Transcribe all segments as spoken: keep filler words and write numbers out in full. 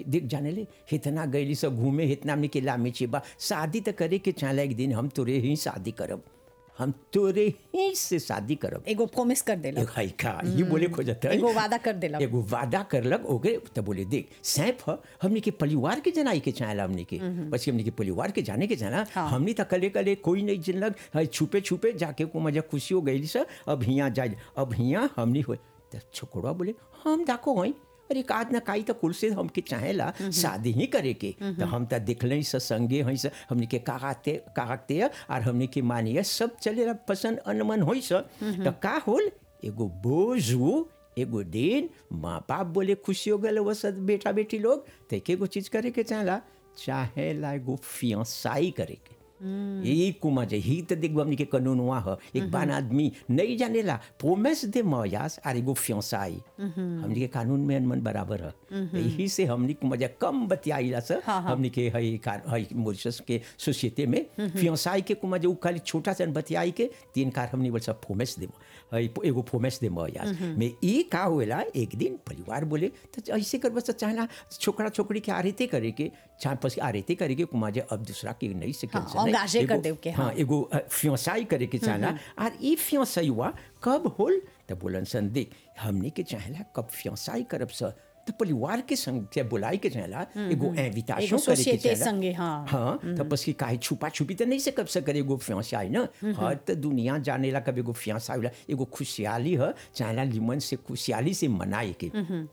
देख जाने ले इतना गईली सब घूमे इतना हमने के लामे बा शादी तो करे के चाहला एक दिन हम तोरे ही शादी करब हम तोरे ही से शादी करब एगो प्रॉमिस कर देला एक है का ये बोले खोजत है एगो वादा कर देला एगो वादा करलक ओके तो बोले देख सैफ ह हमने के परिवार के जनाई के चाहला हमने के बस हमने के परिवार के जाने के जाना हाँ। हमने तो कले कले कोई नहीं जिनलक है छुपे छुपे जाके को मजा खुशी हो गई से अब हियाँ जाए अब हियाँ हमने हो तो छोकरा बोले हम डाको हई अरे काज ना काई तो कुल से हमके चाहेला शादी ही करे के तो हम तो देखल से संगे हई से हमने के कागते कागते और हमने के मानिए सब चलेला पसंद अनमन होई से तो का होल एगो बोझू एगो दिन माँ बाप बोले खुशी हो गए वो सब बेटा बेटी लोग तो एक एगो चीज करे के चाहेला चाहेला एगो फियांसाई करे के यही कुमा जे ही तो देखो हमने के कानून हुआ है एक बान आदमी नहीं जानेला प्रोमेस दे मयास और एगो फियांसाई हमने के कानून में अनमन बराबर है यही से हमने कुमा जे कम बतियाइला से हमने के हई हई मॉरिशस के सोसाइटी में फियांसाई के कुमा जे खाली छोटा सा बतियाई के तीन कार हमने बोल सब प्रोमेस दे हई एगो प्रोमेस दे मयास में ई का होएला एक दिन परिवार बोले तो ऐसे कर बस चाहना छोकरा छोकरी के आरती करे के चाहे पस आरती करे के कुमा जे अब दूसरा के नहीं से अंगाजे कर देव के हाँ एगो फियांसाई करे के चाहना और ई फियांसाई हुआ कब होल तो बोलन सन देख हमने के चाहला कब फियांसाई करब स तो परिवार के संग से बुलाई के चाहला एगो इनविटेशन करे के चाहला संगे हाँ हाँ तो बस की काहे छुपा छुपी तो नहीं से कब से करे एगो फियांसाई ना हर तो दुनिया जानेला कब एगो फियांसाई होला एगो खुशहाली है चाहला लिमन से खुशहाली से मनाए के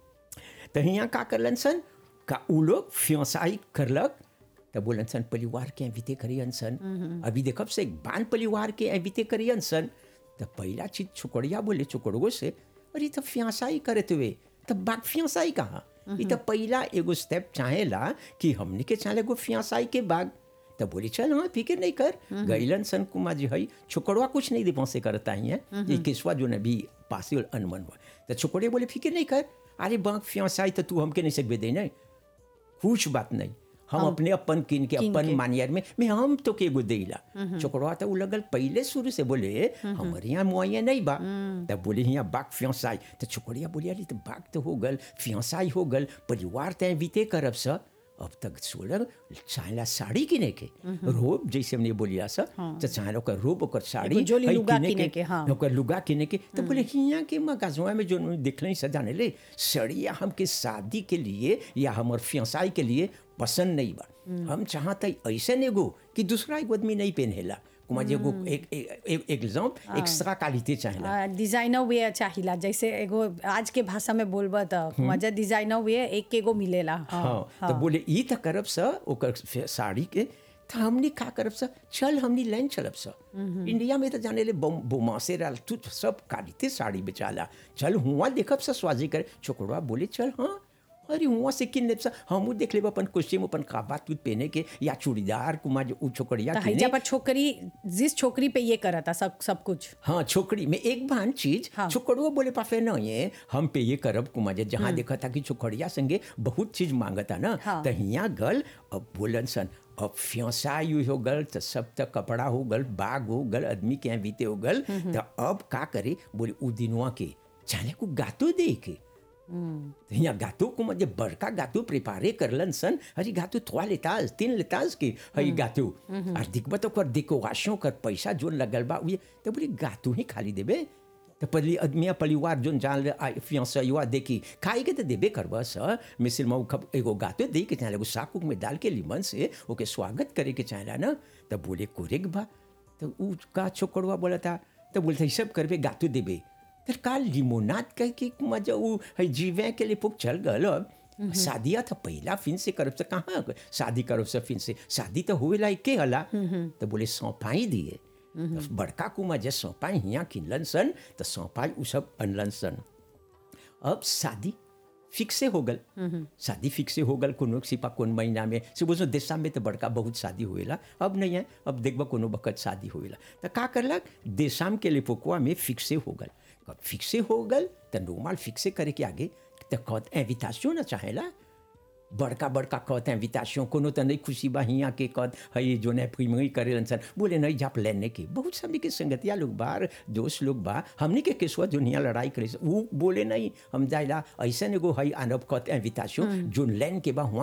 तो हियाँ का करलन सन का उ लोग फियांसाई करलक तो बोलन सन परिवार के इनविटे करियन सन अभी देखब से बान परिवार के इनविटे करियन सन तो पहला चीज छोकड़िया बोले छोकड़गो से अरे तो फियांसाई करते हुए तो बाग फियांसाई कहाँ ये तो पहला एगो स्टेप चाहेला कि हमने के चाहे एगो फियांसाई के बाग तो बोली चल हाँ फिक्र नहीं कर गईलन सन कुमा जी हई छोकड़वा कुछ नहीं दे से करता ही है ये केसवा जो न भी पासी अनमन हुआ तो छोकड़े बोले फिक्र नहीं कर अरे बाग फियांसाई तो तू हमके नहीं सकबे दे नहीं कुछ बात नहीं हम हम अपने अपन किन के अपन मानियर में मैं हम तो के गो देला छोकड़वा तो उ लगल पहले शुरू से बोले हमारे यहाँ मुआया नहीं बा तब बोले यहाँ बाग फियांसाई तो छोकड़िया बोली अरे तो बाग तो हो गल फियांसाई हो गल परिवार तय बीते करब स अब तक सोलर चाहला साड़ी किने के रोब जैसे हमने बोलिया सा तो चाहला ओकर रोब ओकर साड़ी जोली हई लुगा किने किने के, हाँ। ओकर लुगा किने के तो बोले हियाँ के मगाजुआ में जो देखले सजाने ले सड़िया हमके शादी के लिए या हमार फियांसाई के लिए पसंद नहीं बा हम चाहते ऐसे एगो कि दूसरा एगो आदमी नहीं पहनेला कुमा जे एगो एक एक एग्जाम एक्स्ट्रा क्वालिटी चाहेला डिजाइनर वेयर चाहिला जैसे एगो आज के भाषा में बोलबा त मजा डिजाइनर वेयर एक एगो मिलेला हाँ तो बोले ई त करब स ओकर साड़ी के तो हमने का करब स चल हमने लाइन चलब स इंडिया में तो जाने ले बोमा से राल तू सब कालीते साड़ी बेचाला चल हुआ देखब स स्वाजी करे छोकरा बोले चल हाँ अरे हुआ से किन लेप सा हमू देख लेब अपन कोस्ट्यूम अपन काबा तू पहने के या चूड़ीदार कुमा जो उ छोकरिया तो हईजा पर छोकरी जिस छोकरी पे ये करता सब सब कुछ हाँ छोकरी में एक बान चीज हाँ। छोकड़ुआ बोले पाफे न ये हम पे ये करब कुमा जे जहाँ देखा था कि छोकड़िया संगे बहुत चीज मांगता ना हाँ। तो हियाँ गल अब बोलन सन अब फियांसाई हो गल तो सब तक कपड़ा हो गल बाग हो गल आदमी के यहाँ बीते हो गल तो अब का करे बोले उ दिनवा के चाहे को गातो दे के तो यहाँ गातो को मजे बड़का गातो प्रिपारे करलन सन हरी गातो थोड़ा लेताज तीन लेताज के हरी गातो और दिखबा तो कर डेकोरेशन कर पैसा जोन लगल बा उये तो बोले गातो ही खाली देबे तो पहले आदमी परिवार जोन जान ले फियांसाईवा देखी खाई के तो देबे करबा स मिसिल मऊ खब एगो गातो दे के चाहे एगो साकुक में डाल के लिमन से ओके स्वागत करे के चाहेला ना तो बोले कोरेक बा तो उ का छोकड़वा बोला था तो बोलते सब करबे गातो देबे फिर काल लिमोनाद कह के मजा वो है जीवे के लिए पुक चल गल शादिया था पहला फिन से करब से कहाँ शादी करब से फिन से शादी तो हुए लाई के हला तो बोले सौंपाई दिए तो बड़का को मजा सौंपाई हियाँ किनलन सन तो सौंपाई उ सब अनलन सन अब शादी फिक्से हो गल शादी फिक्से हो गल कोनो सिपा कौन महीना में से बोलो देशा में तो बड़का बहुत शादी हुएला अब नहीं है अब देखबा कोनो बखत शादी हुएला तो का करलक देशाम के लिए पोकुआ में फिक्से हो गल कब फिक्से हो गल तो नॉर्मल फिक्से करे के आगे तो कहत इनविटेशन ना चाहेला बड़का बड़का कहते हैं इनविटेशन कोनो तो नहीं खुशी बा हियाँ के कहत है जो ने प्रीमरी करे सन बोले नहीं जाप लेने के बहुत सभी के संगतिया लोग बार दोस्त लोग बा हमने के केसवा जो हियाँ लड़ाई करे वो बोले नहीं हम जाइला ऐसा एगो है आनब कहते इनविटेशन जो लेन के बा हुआ